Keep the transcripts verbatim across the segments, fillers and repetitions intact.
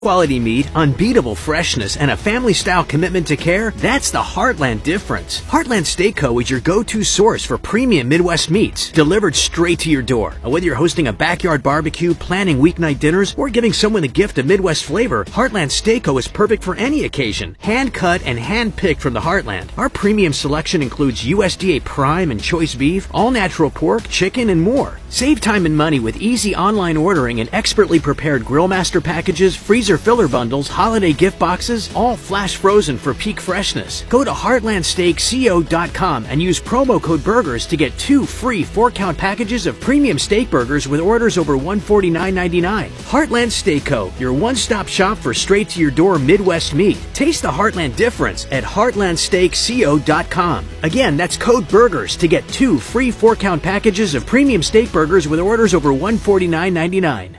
Quality meat, unbeatable freshness, and a family-style commitment to care, that's the Heartland difference. Heartland Steak Co. is your go-to source for premium Midwest meats, delivered straight to your door. And whether you're hosting a backyard barbecue, planning weeknight dinners, or giving someone the gift of Midwest flavor, Heartland Steak Co. is perfect for any occasion. Hand-cut and hand-picked from the Heartland. Our premium selection includes U S D A Prime and Choice Beef, all-natural pork, chicken, and more. Save time and money with easy online ordering and expertly prepared Grillmaster packages, freezer filler bundles, holiday gift boxes, all flash frozen for peak freshness. Go to heartland steak co dot com and use promo code BURGERS to get two free four-count packages of premium steak burgers with orders over one hundred forty-nine ninety-nine. Heartland Steak Co., your one-stop shop for straight-to-your-door Midwest meat. Taste the Heartland difference at heartland steak co dot com. Again, that's code BURGERS to get two free four-count packages of premium steak burgers with orders over one hundred forty-nine ninety-nine.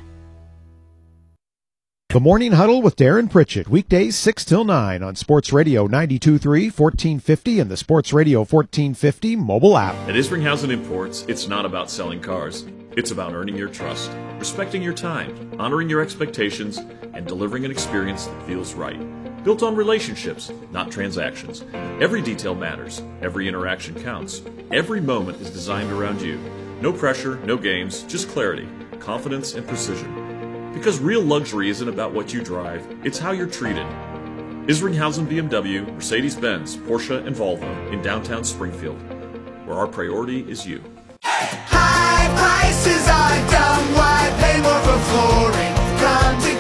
The Morning Huddle with Darren Pritchett, weekdays six till nine on Sports Radio ninety-two point three, fourteen fifty, and the Sports Radio fourteen fifty mobile app. At Isringhausen Imports, it's not about selling cars. It's about earning your trust, respecting your time, honoring your expectations, and delivering an experience that feels right. Built on relationships, not transactions. Every detail matters. Every interaction counts. Every moment is designed around you. No pressure, no games, just clarity, confidence, and precision. Because real luxury isn't about what you drive, it's how you're treated. Isringhausen B M W, Mercedes-Benz, Porsche, and Volvo in downtown Springfield, where our priority is you. High prices are dumb, why pay more for flooring? Come to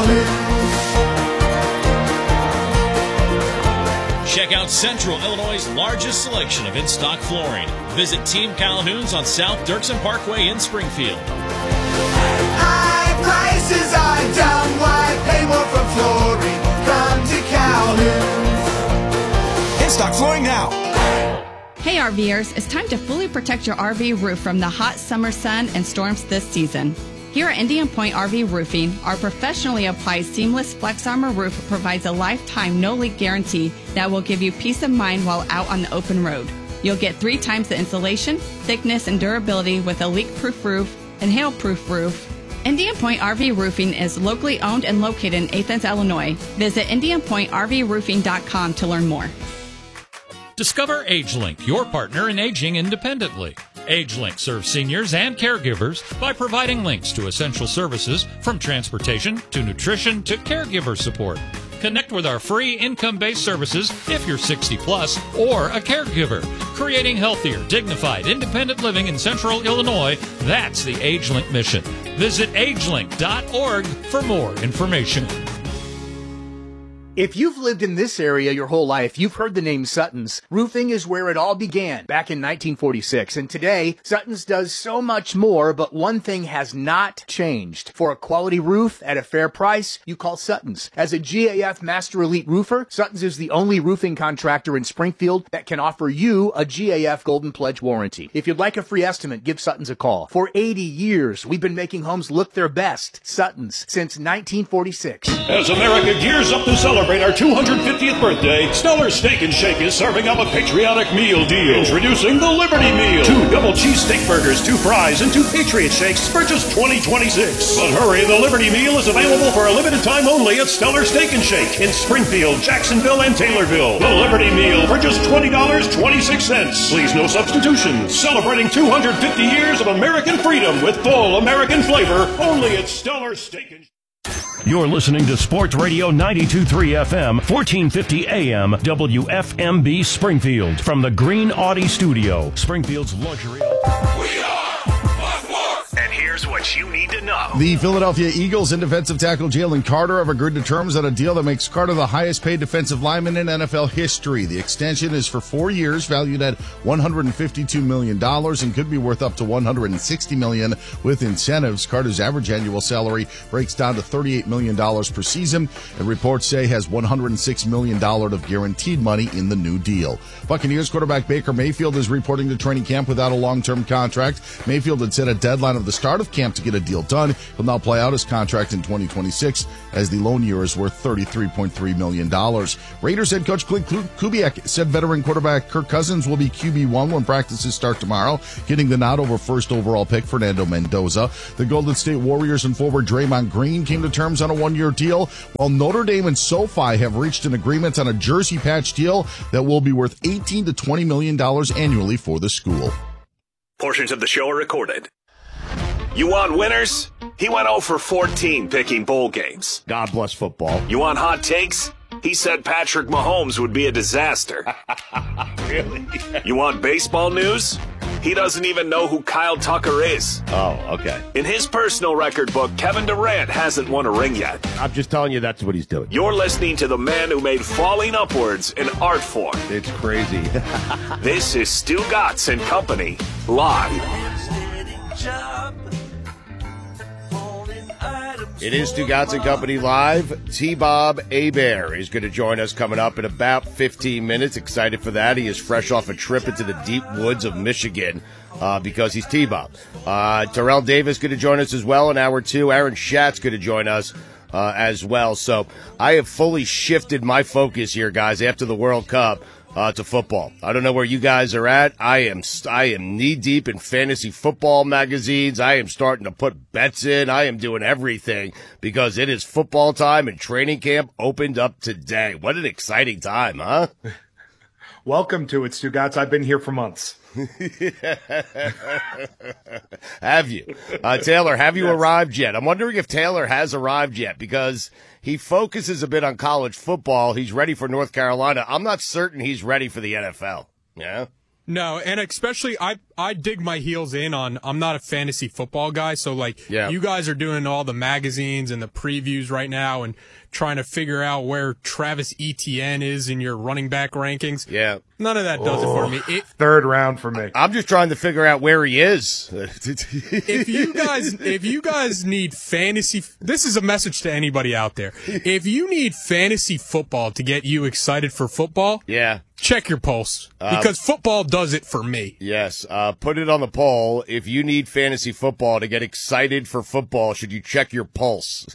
Calhoun. Check out Central Illinois' largest selection of in-stock flooring. Visit Team Calhoun's on South Dirksen Parkway in Springfield. High prices are dumb, why pay more for flooring? Come to Calhoun. In-stock flooring now. Hey RVers, it's time to fully protect your R V roof from the hot summer sun and storms this season. Here at Indian Point R V Roofing, our professionally applied seamless Flex Armor roof provides a lifetime no-leak guarantee that will give you peace of mind while out on the open road. You'll get three times the insulation, thickness, and durability with a leak-proof roof and hail-proof roof. Indian Point R V Roofing is locally owned and located in Athens, Illinois. Visit indian point r v roofing dot com to learn more. Discover AgeLink, your partner in aging independently. AgeLink serves seniors and caregivers by providing links to essential services from transportation to nutrition to caregiver support. Connect with our free income-based services if you're sixty plus or a caregiver. Creating healthier, dignified, independent living in Central Illinois, that's the AgeLink mission. Visit age link dot org for more information. If you've lived in this area your whole life, you've heard the name Sutton's. Roofing is where it all began, back in nineteen forty-six. And today, Sutton's does so much more, but one thing has not changed. For a quality roof at a fair price, you call Sutton's. As a G A F Master Elite roofer, Sutton's is the only roofing contractor in Springfield that can offer you a G A F Golden Pledge warranty. If you'd like a free estimate, give Sutton's a call. For eighty years, we've been making homes look their best. Sutton's, since nineteen forty-six. As America gears up to celebrate our two hundred fiftieth birthday, Stellar Steak and Shake is serving up a patriotic meal deal. Introducing the Liberty Meal. Two double cheese steak burgers, two fries, and two Patriot Shakes for just twenty twenty-six. But hurry, the Liberty Meal is available for a limited time only at Stellar Steak and Shake in Springfield, Jacksonville, and Taylorville. The Liberty Meal for just twenty dollars and twenty-six cents. Please, no substitutions. Celebrating two hundred fifty years of American freedom with full American flavor only at Stellar Steak and Shake. You're listening to Sports Radio ninety-two point three F M, fourteen fifty A M, W F M B Springfield. From the Green Audi Studio, Springfield's luxury. We are And here's what you need to know. The Philadelphia Eagles and defensive tackle Jalen Carter have agreed to terms on a deal that makes Carter the highest paid defensive lineman in N F L history. The extension is for four years, valued at one hundred fifty-two million dollars, and could be worth up to one hundred sixty million dollars with incentives. Carter's average annual salary breaks down to thirty-eight million dollars per season, and reports say has one hundred six million dollars of guaranteed money in the new deal. Buccaneers quarterback Baker Mayfield is reporting to training camp without a long-term contract. Mayfield had set a deadline of the start of camp camp to get a deal done. He'll now play out his contract in twenty twenty-six as the loan year is worth thirty-three point three million dollars. Raiders head coach Clint Kubiak said veteran quarterback Kirk Cousins will be Q B one when practices start tomorrow, getting the nod over first overall pick Fernando Mendoza. The Golden State Warriors and forward Draymond Green came to terms on a one-year deal, while Notre Dame and SoFi have reached an agreement on a jersey patch deal that will be worth eighteen to twenty million dollars annually for the school. Portions of the show are recorded. You want winners? He went oh for fourteen picking bowl games. God bless football. You want hot takes? He said Patrick Mahomes would be a disaster. Really? You want baseball news? He doesn't even know who Kyle Tucker is. Oh, okay. In his personal record book, Kevin Durant hasn't won a ring yet. I'm just telling you that's what he's doing. You're listening to the man who made falling upwards an art form. It's crazy. This is Stu Gatz and Company, live. It is Stu Gatz and Company live. T-Bob Hebert is going to join us coming up in about fifteen minutes. Excited for that. He is fresh off a trip into the deep woods of Michigan uh, because he's T-Bob. Uh, Terrell Davis going to join us as well in hour two. Aaron Schatz going to join us uh, as well. So I have fully shifted my focus here, guys, after the World Cup. Uh, to football. I don't know where you guys are at. I am I am knee deep in fantasy football magazines. I am starting to put bets in. I am doing everything because it is football time and training camp opened up today. What an exciting time, huh? Welcome to it, Stu Gatz. I've been here for months. Have you? Uh, Taylor, have you yes. arrived yet? I'm wondering if Taylor has arrived yet because he focuses a bit on college football. He's ready for North Carolina. I'm not certain he's ready for the N F L. Yeah? No, and especially I I dig my heels in on I'm not a fantasy football guy, so like yeah. you guys are doing all the magazines and the previews right now and trying to figure out where Travis Etienne is in your running back rankings. Yeah. None of that does oh, it for me. It, third round for me. I'm just trying to figure out where he is. if you guys if you guys need fantasy, this is a message to anybody out there. If you need fantasy football to get you excited for football, yeah. check your pulse because uh, football does it for me. Yes. Uh, put it on the poll. If you need fantasy football to get excited for football, should you check your pulse?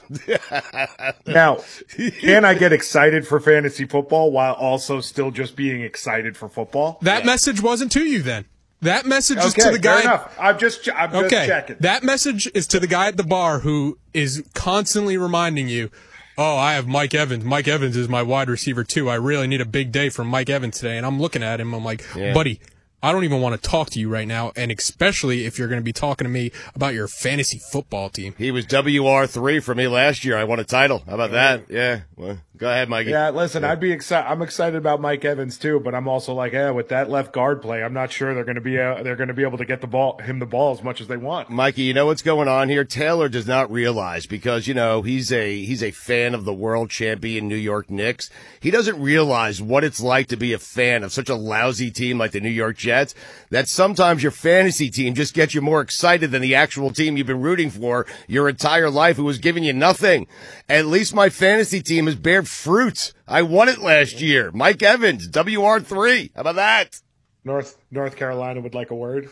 Now, can I get excited for fantasy football while also still just being excited for football? That yeah. message wasn't to you then. That message okay, is to the guy. Fair enough. I'm just, I'm just okay. checking. That message is to the guy at the bar who is constantly reminding you, oh, I have Mike Evans. Mike Evans is my wide receiver, too. I really need a big day from Mike Evans today. And I'm looking at him. I'm like, yeah. buddy, I don't even want to talk to you right now, and especially if you're going to be talking to me about your fantasy football team. He was W R three for me last year. I won a title. How about that? Yeah. Well, go ahead, Mikey. Yeah, listen, yeah. I'd be excited. I'm excited about Mike Evans too, but I'm also like, yeah, with that left guard play, I'm not sure they're going to be uh, they're going to be able to get the ball him the ball as much as they want. Mikey, you know what's going on here? Taylor does not realize because you know he's a he's a fan of the world champion New York Knicks. He doesn't realize what it's like to be a fan of such a lousy team like the New York Jets. That sometimes your fantasy team just gets you more excited than the actual team you've been rooting for your entire life, who was giving you nothing. At least my fantasy team has bared fruit. I won it last year. Mike Evans, W R three. How about that? North North Carolina would like a word.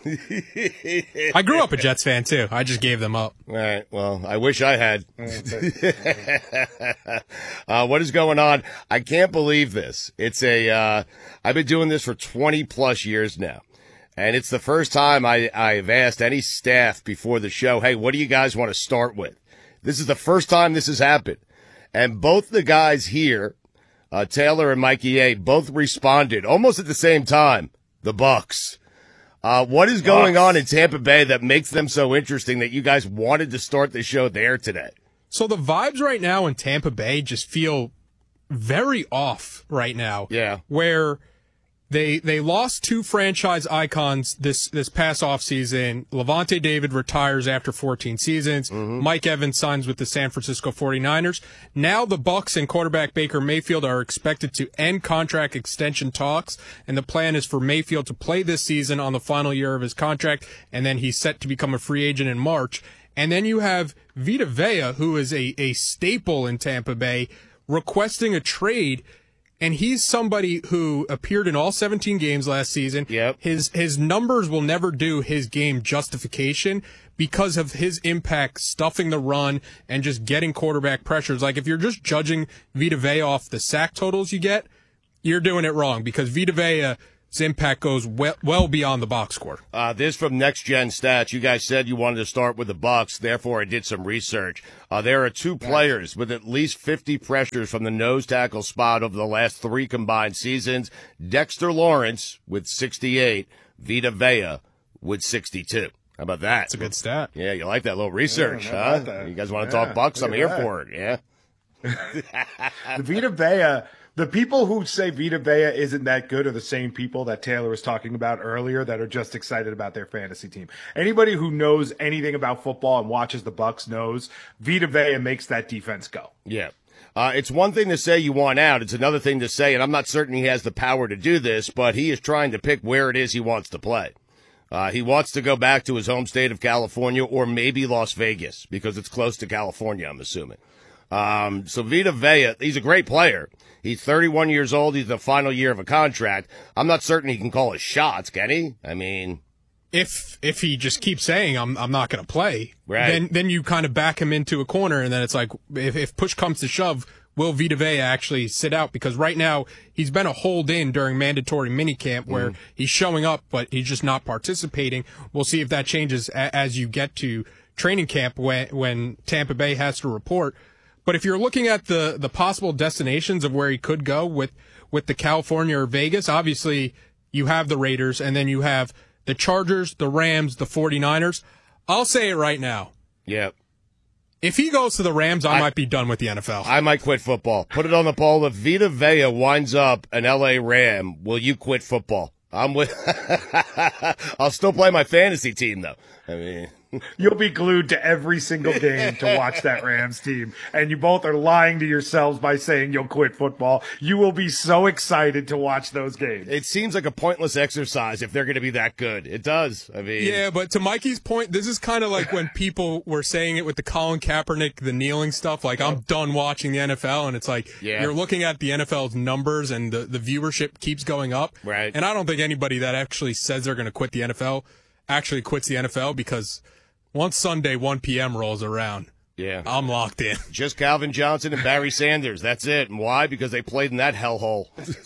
I grew up a Jets fan, too. I just gave them up. All right. Well, I wish I had. uh, what is going on? I can't believe this. It's a, uh, I've been doing this for twenty plus years now. And it's the first time I, I've asked any staff before the show, hey, what do you guys want to start with? This is the first time this has happened. And both the guys here, uh, Taylor and Mikey A, both responded almost at the same time. The Bucks. Uh, what is going Bucks. on in Tampa Bay that makes them so interesting that you guys wanted to start the show there today? So the vibes right now in Tampa Bay just feel very off right now. Yeah. Where They they lost two franchise icons this this past offseason. Levante David retires after fourteen seasons. Mm-hmm. Mike Evans signs with the San Francisco forty-niners. Now the Bucs and quarterback Baker Mayfield are expected to end contract extension talks, and the plan is for Mayfield to play this season on the final year of his contract, and then he's set to become a free agent in March. And then you have Vita Vea, who is a, a staple in Tampa Bay, requesting a trade. And he's somebody who appeared in all seventeen games last season. Yep. His his numbers will never do his game justification because of his impact stuffing the run and just getting quarterback pressures. Like, if you're just judging Vita Vea off the sack totals you get, you're doing it wrong, because Vita Vea's impact goes well, well beyond the box score. Uh, this from Next Gen Stats. You guys said you wanted to start with the Bucks, therefore I did some research. Uh, there are two players with at least fifty pressures from the nose tackle spot over the last three combined seasons. Dexter Lawrence with sixty-eight, Vita Vea with sixty-two. How about that? That's a good stat. Yeah, you like that little research, Yeah, huh? that. You guys want to Yeah, talk Bucks? I'm look here at that. for it, yeah? The Vita Vea, the people who say Vita Vea isn't that good are the same people that Taylor was talking about earlier that are just excited about their fantasy team. Anybody who knows anything about football and watches the Bucks knows Vita Vea makes that defense go. Yeah. Uh, it's one thing to say you want out. It's another thing to say, and I'm not certain he has the power to do this, but he is trying to pick where it is he wants to play. Uh, he wants to go back to his home state of California, or maybe Las Vegas, because it's close to California, I'm assuming. Um, so Vita Vea, he's a great player. He's thirty-one years old. He's in the final year of a contract. I'm not certain he can call his shots, can he? I mean, If if he just keeps saying I'm I'm not going to play, Right. then then you kind of back him into a corner, and then it's like, if, if push comes to shove, will Vita Vea actually sit out? Because right now he's been a hold in during mandatory minicamp where Mm. he's showing up, but he's just not participating. We'll see if that changes a, as you get to training camp when when Tampa Bay has to report. But if you're looking at the the possible destinations of where he could go with with the California or Vegas, obviously you have the Raiders, and then you have the Chargers, the Rams, the 49ers. I'll say it right now. yeah. If he goes to the Rams, I, I- might be done with the N F L. I might quit football. Put it on the poll. If Vita Vea winds up an L A Ram, will you quit football? I'm with. I'll still play my fantasy team, though. I mean, You'll be glued to every single game to watch that Rams team, and you both are lying to yourselves by saying you'll quit football. You will be so excited to watch those games. it seems like a pointless exercise if they're going to be that good. It does. I mean, Yeah, but to Mikey's point, this is kind of like when people were saying it with the Colin Kaepernick, the kneeling stuff. Like, I'm done watching the N F L, and it's like, Yeah. you're looking at the N F L's numbers, and the, the viewership keeps going up. Right. And I don't think anybody that actually says they're going to quit the N F L actually quits the N F L, because once Sunday one p.m. rolls around, yeah. I'm locked in. Just Calvin Johnson and Barry Sanders. That's it. And why? Because they played in that hellhole.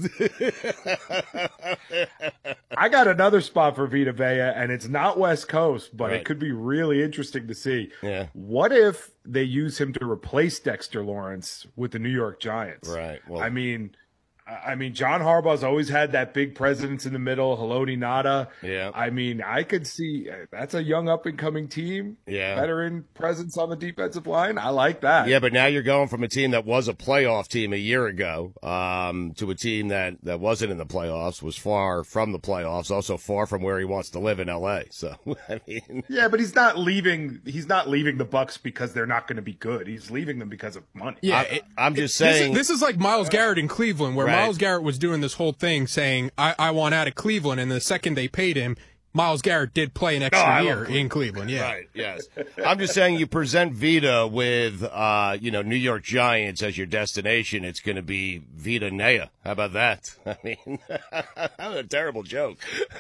I got another spot for Vita Vea, and it's not West Coast, but Right. it could be really interesting to see. Yeah. What if they use him to replace Dexter Lawrence with the New York Giants? Right. Well, I mean, I I mean, John Harbaugh's always had that big presence in the middle, Haloti Nada. Yeah. I mean, I could see uh, that's a young up and coming team. Yeah. Veteran presence on the defensive line. I like that. Yeah, but now you're going from a team that was a playoff team a year ago um, to a team that, that wasn't in the playoffs, was far from the playoffs, also far from where he wants to live in L A. So, I mean, Yeah, but he's not leaving. He's not leaving the Bucks because they're not going to be good. He's leaving them because of money. Yeah, I, it- I'm just This is, saying. this is like Myles Garrett in Cleveland, where Right. Myles Garrett was doing this whole thing saying, I, I want out of Cleveland, and the second they paid him, Myles Garrett did play an extra I love year Cleveland. in Cleveland. Yeah. Right, yes. I'm just saying you present Vita with, uh, you know, New York Giants as your destination. It's going to be Vita Nea. How about that? I mean, that was a terrible joke.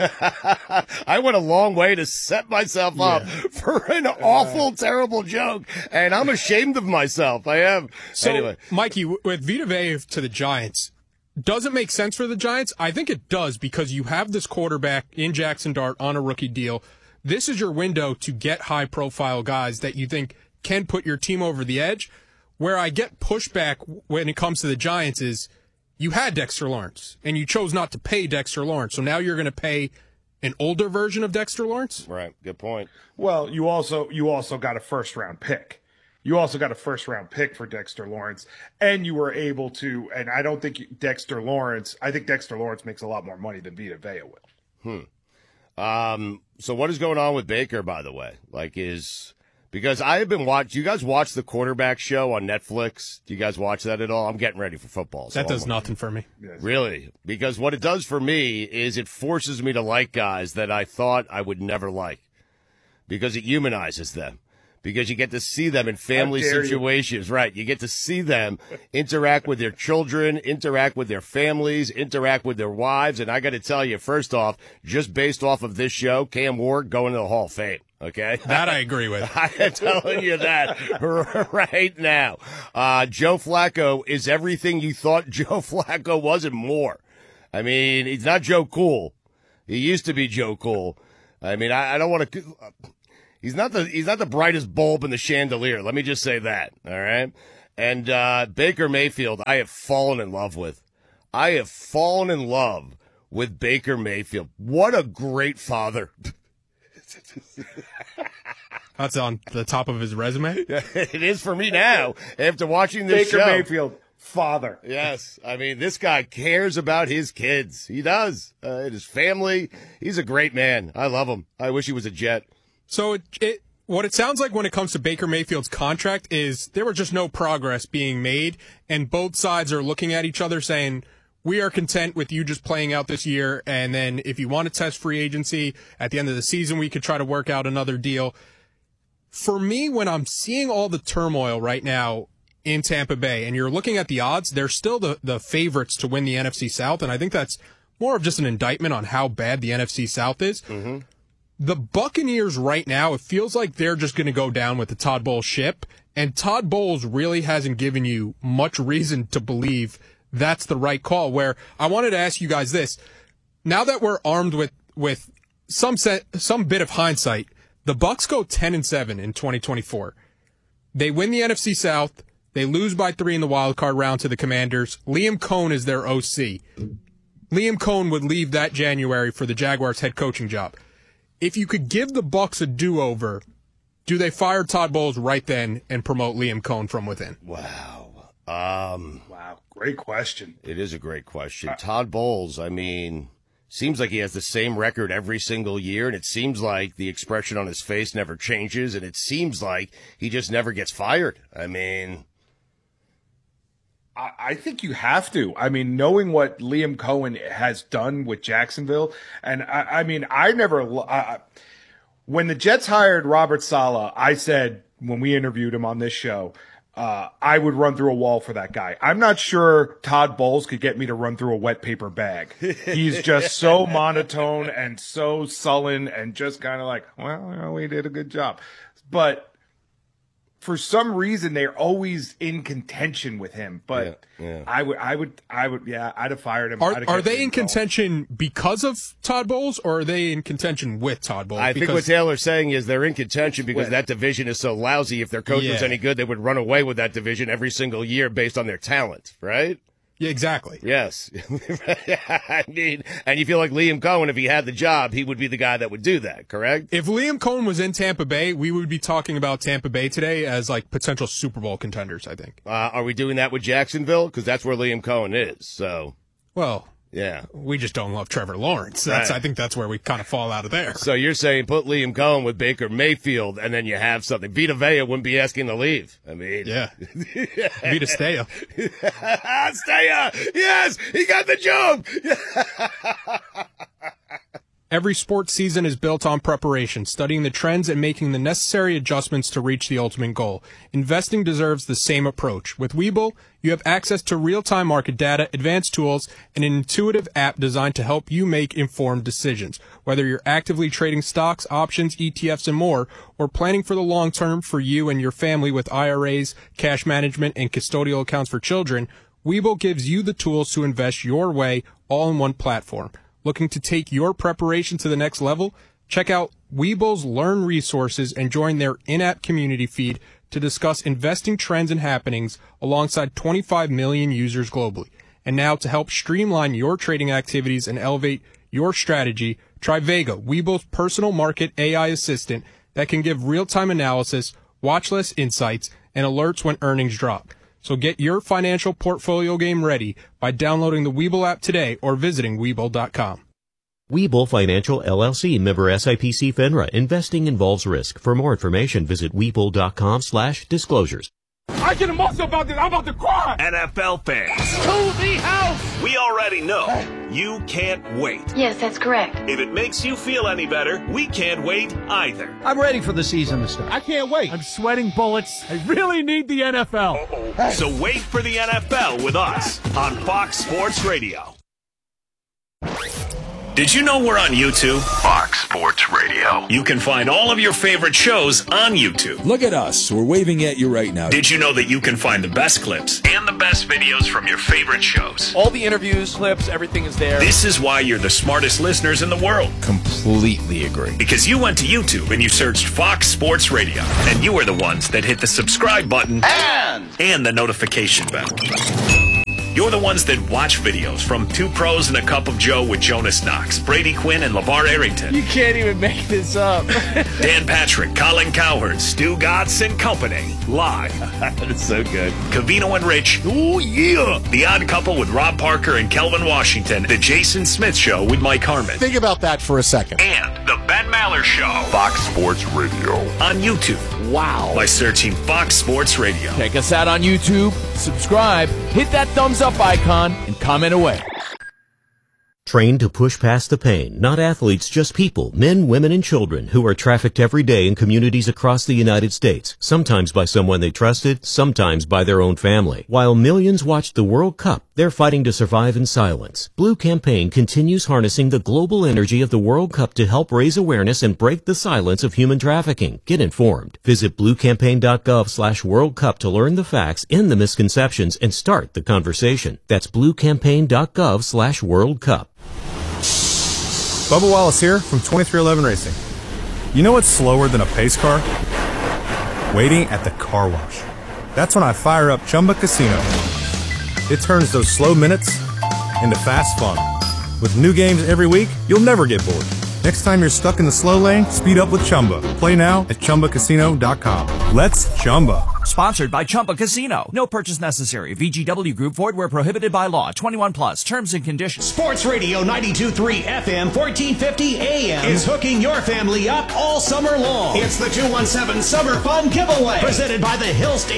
I went a long way to set myself up for an awful, terrible joke, and I'm ashamed of myself. I am. So, anyway, Mikey, w- with Vita Vea to the Giants, does it make sense for the Giants? I think it does, because you have this quarterback in Jackson Dart on a rookie deal. This is your window to get high-profile guys that you think can put your team over the edge. Where I get pushback when it comes to the Giants is you had Dexter Lawrence, and you chose not to pay Dexter Lawrence. So now you're going to pay an older version of Dexter Lawrence? right. Good point. Well, you also you also got a first round pick. You also got a first round pick for Dexter Lawrence, and you were able to. And I don't think Dexter Lawrence. I think Dexter Lawrence makes a lot more money than Vita Vea will. Hmm. Um. So what is going on with Baker, by the way? Like, is because I have been watching. You guys watch the quarterback show on Netflix? Do you guys watch that at all? I'm getting ready for football. So That does I'm- nothing for me. Really? Because what it does for me is it forces me to like guys that I thought I would never like, because it humanizes them. because you get to see them in family How dare you. situations. Right. You get to see them interact with their children, interact with their families, interact with their wives. And I got to tell you, first off, just based off of this show, Cam Ward going to the Hall of Fame. Okay. That I agree with. I am telling you that right now. Uh, Joe Flacco is everything you thought Joe Flacco was and more. I mean, he's not Joe Cool. He used to be Joe Cool. I mean, I, I don't want to. He's not the he's not the brightest bulb in the chandelier. Let me just say that. All right. And uh, Baker Mayfield, I have fallen in love with. I have fallen in love with Baker Mayfield. What a great father. That's on the top of his resume. It is for me now after watching this Baker show. Mayfield, father. Yes, I mean this guy cares about his kids. He does. Uh, and his family. He's a great man. I love him. I wish he was a Jet. So it, it what it sounds like when it comes to Baker Mayfield's contract is there was just no progress being made, and both sides are looking at each other saying, we are content with you just playing out this year, and then if you want to test free agency at the end of the season, we could try to work out another deal. For me, when I'm seeing all the turmoil right now in Tampa Bay, and you're looking at the odds, they're still the, the favorites to win the N F C South, and I think that's more of just an indictment on how bad the N F C South is. Mm-hmm. The Buccaneers right now, it feels like they're just going to go down with the Todd Bowles ship, and Todd Bowles really hasn't given you much reason to believe that's the right call. Where I wanted to ask you guys this. Now that we're armed with, with some set, some bit of hindsight, the Bucs go ten and seven in twenty twenty-four. They win the N F C South. They lose by three in the wild card round to the Commanders. Liam Cohn is their O C. Liam Cohn would leave that January for the Jaguars head coaching job. If you could give the Bucs a do-over, do they fire Todd Bowles right then and promote Liam Cohn from within? Wow. Um, wow. Great question. It is a great question. Uh, Todd Bowles, I mean, seems like he has the same record every single year, and it seems like the expression on his face never changes, and it seems like he just never gets fired. I mean... I, I think you have to. I mean, knowing what Liam Cohen has done with Jacksonville, and I, I mean, I never... I, when the Jets hired Robert Saleh, I said, when we interviewed him on this show... Uh, I would run through a wall for that guy. I'm not sure Todd Bowles could get me to run through a wet paper bag. He's just so monotone and so sullen and just kind of like, well, you know, we did a good job. But for some reason, they're always in contention with him. But yeah, yeah. I would, I would, I would, yeah, I'd have fired him. Are, are they in contention because of Todd Bowles, or are they in contention with Todd Bowles? I because think what Taylor's saying is they're in contention because that division is so lousy. If their coach yeah. was any good, they would run away with that division every single year based on their talent, right? Yeah, exactly. Yes. I mean, and you feel like Liam Cohen, if he had the job, he would be the guy that would do that, correct? If Liam Cohen was in Tampa Bay, we would be talking about Tampa Bay today as like potential Super Bowl contenders, I think. Uh, are we doing that with Jacksonville? Because that's where Liam Cohen is, so. Well, yeah, we just don't love Trevor Lawrence. That's right. I think that's where we kind of fall out of there. So you're saying put Liam Cohen with Baker Mayfield, and then you have something. Vita Vea wouldn't be asking to leave. I mean, yeah, Vita Steya. Steya, yes, he got the job. Every sports season is built on preparation, studying the trends and making the necessary adjustments to reach the ultimate goal. Investing deserves the same approach. With Webull, you have access to real-time market data, advanced tools, and an intuitive app designed to help you make informed decisions. Whether you're actively trading stocks, options, E T Fs, and more, or planning for the long term for you and your family with I R As, cash management, and custodial accounts for children, Webull gives you the tools to invest your way all in one platform. Looking to take your preparation to the next level? Check out Webull's Learn resources and join their in-app community feed to discuss investing trends and happenings alongside twenty-five million users globally. And now to help streamline your trading activities and elevate your strategy, try Vega, Webull's personal market A I assistant that can give real-time analysis, watch list insights, and alerts when earnings drop. So get your financial portfolio game ready by downloading the Webull app today or visiting Webull dot com. Webull Financial, L L C, member S I P C FINRA. Investing involves risk. For more information, visit Webull dot com slash disclosures. I get emotional about this. I'm about to cry. N F L fans, To the house. we already know you can't wait. Yes, that's correct. If it makes you feel any better, we can't wait either. I'm ready for the season to start. I can't wait. I'm sweating bullets. I really need the N F L. Uh-oh. So wait for the N F L with us on Fox Sports Radio. Did you know we're on YouTube? Fox Sports Radio. You can find all of your favorite shows on YouTube. Look at us. We're waving at you right now. Did you know that you can find the best clips and the best videos from your favorite shows? All the interviews, clips, everything is there. This is why you're the smartest listeners in the world. Completely agree. Because you went to YouTube and you searched Fox Sports Radio, and you were the ones that hit the subscribe button and, and the notification bell. You're the ones that watch videos from Two Pros and a Cup of Joe with Jonas Knox, Brady Quinn, and LeVar Arrington. You can't even make this up. Dan Patrick, Colin Cowherd, Stu Gotts and Company. Live. That's so good. Cavino and Rich. Oh, yeah. The Odd Couple with Rob Parker and Kelvin Washington. The Jason Smith Show with Mike Harmon. Think about that for a second. And The Ben Maller Show. Fox Sports Radio. On YouTube. Wow. By searching Fox Sports Radio. Check us out on YouTube. Subscribe. Hit that thumbs up icon and comment away. Trained to push past the pain, not athletes, just people, men, women, and children who are trafficked every day in communities across the United States, sometimes by someone they trusted, sometimes by their own family. While millions watched the World Cup, they're fighting to survive in silence. Blue Campaign continues harnessing the global energy of the World Cup to help raise awareness and break the silence of human trafficking. Get informed. Visit bluecampaign.gov slash World Cup to learn the facts, end the misconceptions, and start the conversation. That's bluecampaign.gov slash World Cup. Bubba Wallace here from twenty-three eleven Racing. You know what's slower than a pace car? Waiting at the car wash. That's when I fire up Chumba Casino. It turns those slow minutes into fast fun. With new games every week, you'll never get bored. Next time you're stuck in the slow lane, speed up with Chumba. Play now at Chumba Casino dot com. Let's Chumba. Sponsored by Chumba Casino. No purchase necessary. V G W Group. Void where prohibited by law. twenty-one plus. Terms and conditions. Sports Radio ninety-two point three F M, fourteen fifty A M is hooking your family up all summer long. It's the two one seven Summer Fun Giveaway, presented by the Hill State